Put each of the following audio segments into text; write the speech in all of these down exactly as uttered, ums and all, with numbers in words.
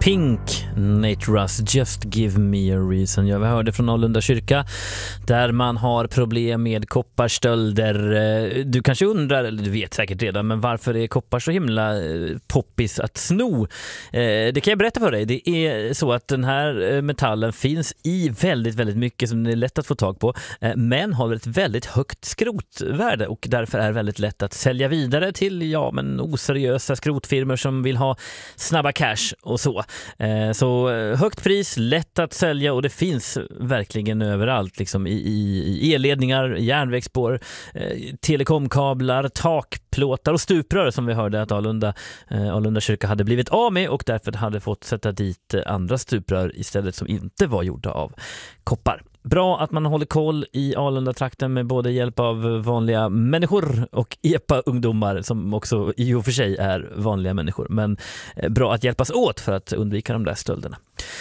Pink, Nate Russ, Just Give Me a Reason. Jag hörde från Alunda kyrka där man har problem med kopparstölder. Du kanske undrar, eller du vet säkert redan, men varför är koppar så himla poppis att sno? Det kan jag berätta för dig. Det är så att den här metallen finns i väldigt, väldigt mycket som det är lätt att få tag på, men har ett väldigt högt skrotvärde och därför är väldigt lätt att sälja vidare till ja, men oseriösa skrotfirmor som vill ha snabba cash och så. Så högt pris, lätt att sälja och det finns verkligen överallt liksom i, i elledningar, järnvägsspår, telekomkablar, takplåtar och stuprör som vi hörde att Alunda, Alunda kyrka hade blivit av med och därför hade fått sätta dit andra stuprör istället som inte var gjorda av koppar. Bra att man håller koll i Alunda-trakten med både hjälp av vanliga människor och E P A-ungdomar som också i och för sig är vanliga människor. Men bra att hjälpas åt för att undvika de där stölderna.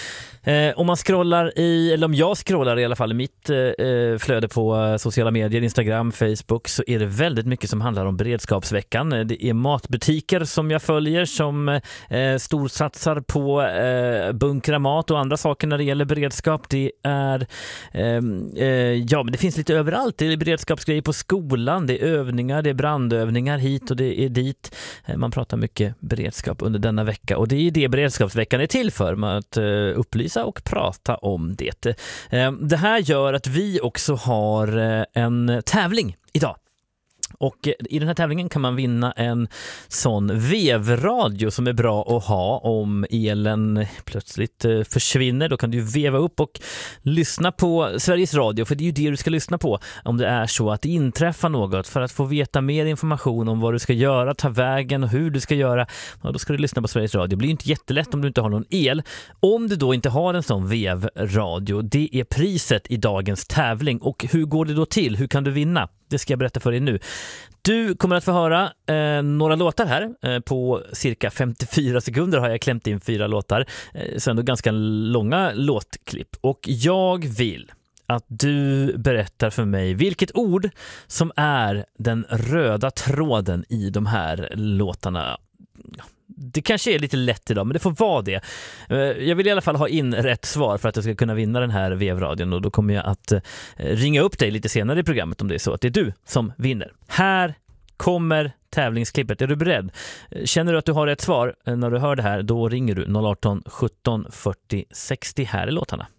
Eh, om man scrollar i, eller om jag scrollar i alla fall i mitt eh, flöde på sociala medier, Instagram, Facebook, så är det väldigt mycket som handlar om beredskapsveckan. Det är matbutiker som jag följer som eh, storsatsar på eh, bunkra mat och andra saker när det gäller beredskap. Det är eh, eh, ja, men det finns lite överallt. Det är beredskapsgrejer på skolan, det är övningar, det är brandövningar hit och det är dit. Eh, man pratar mycket beredskap under denna vecka och det är det beredskapsveckan är till för, med att eh, upplysa och prata om det. Det här gör att vi också har en tävling idag. Och i den här tävlingen kan man vinna en sån vevradio som är bra att ha om elen plötsligt försvinner. Då kan du veva upp och lyssna på Sveriges Radio, för det är ju det du ska lyssna på om det är så att det inträffar något. För att få veta mer information om vad du ska göra, ta vägen och hur du ska göra, ja, då ska du lyssna på Sveriges Radio. Det blir ju inte jättelätt om du inte har någon el. Om du då inte har en sån vevradio, det är priset i dagens tävling. Och hur går det då till? Hur kan du vinna? Det ska jag berätta för dig nu. Du kommer att få höra eh, några låtar här. Eh, på cirka femtiofyra sekunder har jag klämt in fyra låtar. Eh, så ändå ganska långa låtklipp. Och jag vill att du berättar för mig vilket ord som är den röda tråden i de här låtarna. Det kanske är lite lätt idag, men det får vara det. Jag vill i alla fall ha in rätt svar för att jag ska kunna vinna den här vevradion, och då kommer jag att ringa upp dig lite senare i programmet om det är så att det är du som vinner. Här kommer tävlingsklippet. Är du beredd? Känner du att du har rätt svar när du hör det här, då ringer du noll arton sjutton fyrtio sextio. Här är låtarna.